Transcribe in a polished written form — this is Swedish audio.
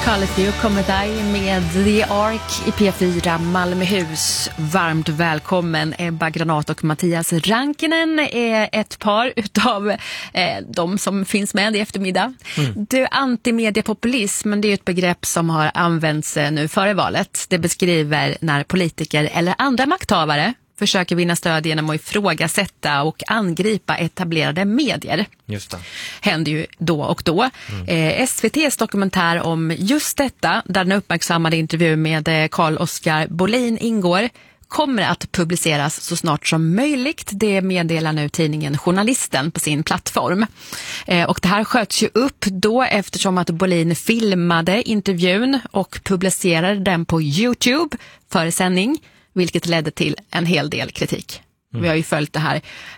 Carlefio kommer där med The Ark i P4 Malmöhus. Varmt välkommen. Ebba Granat och Mattias Rankinen är ett par utav de som finns med i eftermiddag. Du, antimediepopulism, det är ett begrepp som har använts nu före valet. Det beskriver när politiker eller andra makthavare försöker vinna stöd genom att ifrågasätta och angripa etablerade medier. Just det. Händer ju då och då. SVT:s dokumentär om just detta, där den uppmärksammade intervju med Carl-Oskar Bolin ingår, kommer att publiceras så snart som möjligt. Det meddelar nu tidningen Journalisten på sin plattform. Och det här sköts ju upp då eftersom att Bolin filmade intervjun och publicerade den på YouTube för sändning, vilket ledde till en hel del kritik. Vi har ju följt det här